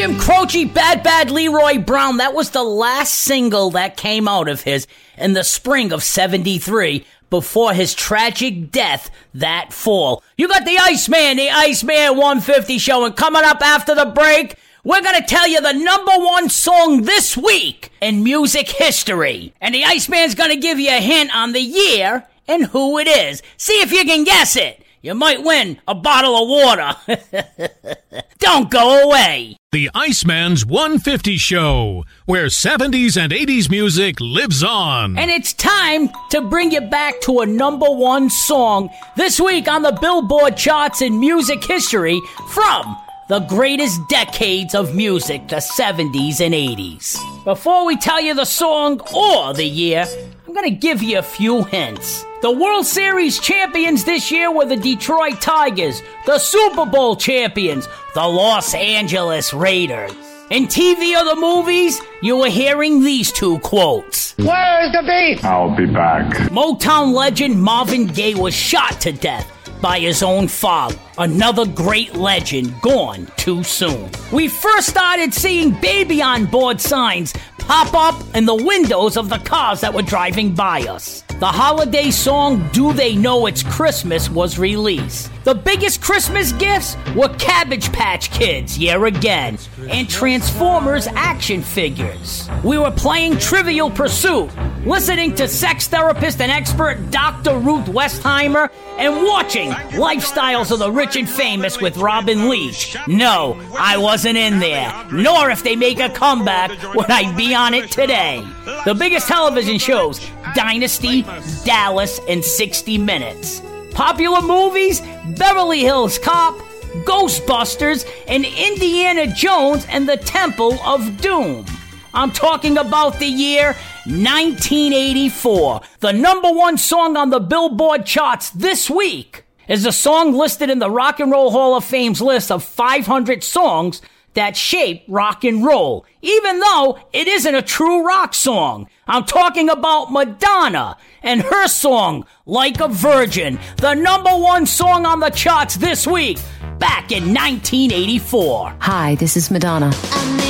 Jim Croce, Bad Bad Leroy Brown, that was the last single that came out of his in the spring of 73 before his tragic death that fall. You got the Iceman 150 show, and coming up after the break, we're going to tell you the number one song this week in music history. And the Iceman's going to give you a hint on the year and who it is. See if you can guess it. You might win a bottle of water. Don't go away. The Iceman's 150 Show, where 70s and 80s music lives on. And it's time to bring you back to a number one song this week on the Billboard charts in music history from the greatest decades of music, the 70s and 80s. Before we tell you the song or the year, I'm going to give you a few hints. The World Series champions this year were the Detroit Tigers. The Super Bowl champions, the Los Angeles Raiders. In TV or the movies, you were hearing these two quotes. Where's the beef? I'll be back. Motown legend Marvin Gaye was shot to death by his own father. Another great legend gone too soon. We first started seeing baby on board signs pop up in the windows of the cars that were driving by us. The holiday song Do They Know It's Christmas was released. The biggest Christmas gifts were Cabbage Patch Kids, yeah again, and Transformers action figures. We were playing Trivial Pursuit, listening to sex therapist and expert Dr. Ruth Westheimer, and watching Lifestyles of the Rich and Famous with Robin Leach. No, I wasn't in there, nor if they make a comeback would I be on it today. The biggest television shows, Dynasty, Dallas, and 60 Minutes. Popular movies, Beverly Hills Cop, Ghostbusters, and Indiana Jones and the Temple of Doom. I'm talking about the year 1984. The number one song on the Billboard charts this week is a song listed in the Rock and Roll Hall of Fame's list of 500 songs that shaped rock and roll, even though it isn't a true rock song. I'm talking about Madonna and her song, Like a Virgin, the number one song on the charts this week, back in 1984. Hi, this is Madonna.